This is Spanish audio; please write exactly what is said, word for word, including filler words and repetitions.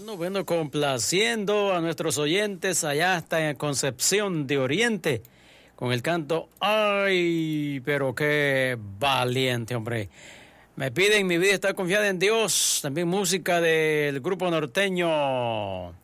Bueno, bueno, complaciendo a nuestros oyentes allá hasta en Concepción de Oriente con el canto Ay, pero qué valiente, hombre. Me piden Mi vida está confiada en Dios, también música del grupo norteño